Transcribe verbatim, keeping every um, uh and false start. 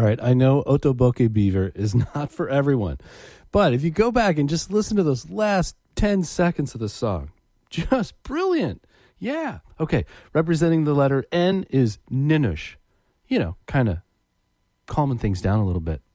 All right, I know Otoboke Beaver is not for everyone, but if you go back and just listen to those last ten seconds of the song, just brilliant. Yeah. Okay, representing the letter N is Ninush. You know, kind of calming things down a little bit.